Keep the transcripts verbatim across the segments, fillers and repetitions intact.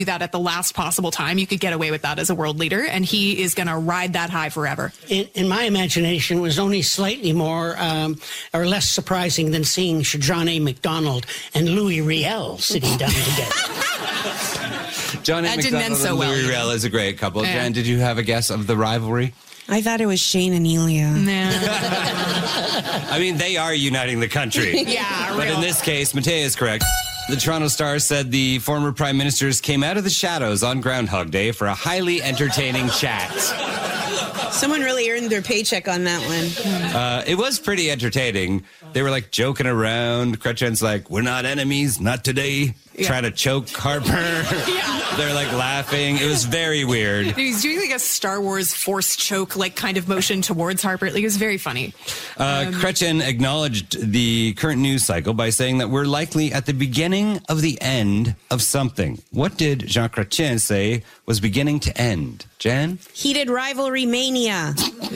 that at the last possible time. You could get away with that as a world leader, and he is going to ride that high forever. In, in my imagination, it was only slightly more um, or less surprising than seeing John A. MacDonald and Louis Riel sitting down together. John A. That didn't end MacDonald so and well, Louis you know. Riel is a great couple. Yeah. Jen, did you have a guess of the rivalry? I thought it was Shane and Elia. Nah. I mean, they are uniting the country. Yeah, But real. in this case, Mattea is correct. The Toronto Star said the former prime ministers came out of the shadows on Groundhog Day for a highly entertaining chat. Someone really earned their paycheck on that one. Uh, it was pretty entertaining. They were like joking around. Chrétien's like, we're not enemies, not today. Yeah. Trying to choke Harper. Yeah. They're like laughing. It was very weird. He's doing like a Star Wars force choke like kind of motion towards Harper. Like, it was very funny. Uh, Um, Chrétien acknowledged the current news cycle by saying that we're likely at the beginning of the end of something. What did Jean Chrétien say was beginning to end? Jan? Heated rivalry mania.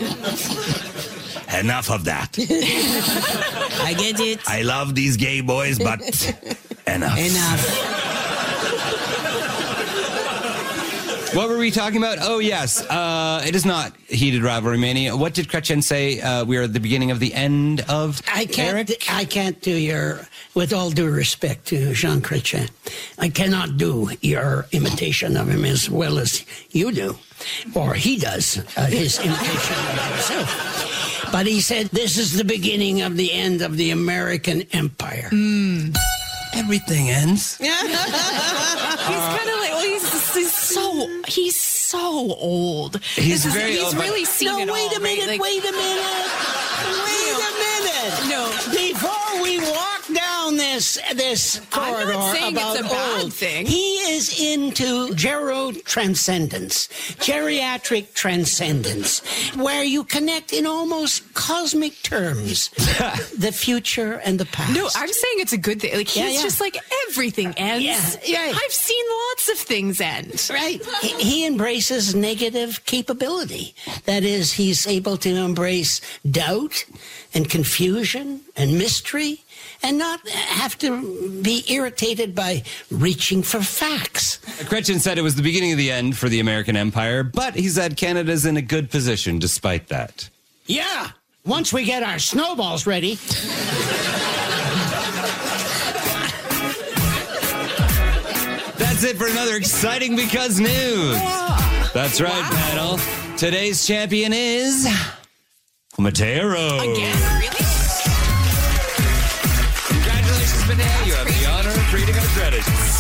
Enough of that. I get it. I love these gay boys, but enough. Enough. What were we talking about? Oh, yes. Uh, it is not heated rivalry mania. What did Chrétien say? Uh, we are at the beginning of the end of I can't. Eric? I can't do your. With all due respect to Jean Chrétien, I cannot do your imitation of him as well as you do, or he does uh, his imitation of himself. But he said this is the beginning of the end of the American empire. Mm. Everything ends. He's kind of like, well, he's, he's so he's so old. He's This is- very he's old, but- really seen No, it wait all, a minute. right? Like, wait a minute. Wait a minute. No. Before we walk down this this I'm not corridor saying it's about a bad old, thing. he is into gero transcendence, geriatric transcendence, where you connect in almost cosmic terms the future and the past. No, I'm saying it's a good thing. Like, he's Yeah, yeah. just like, everything ends. Yeah, yeah. I've seen lots of things end. Right. He, he embraces negative capability. That is, he's able to embrace doubt and confusion and mystery and not have to be irritated by reaching for facts. Chrétien said it was the beginning of the end for the American empire, but he said Canada's in a good position despite that. Yeah. Once we get our snowballs ready. That's it for another Exciting Because News. That's right, Wow. panel. Today's champion is Mattea Rose. Again, really? Congratulations, Mattea. You have the honor of reading our credits.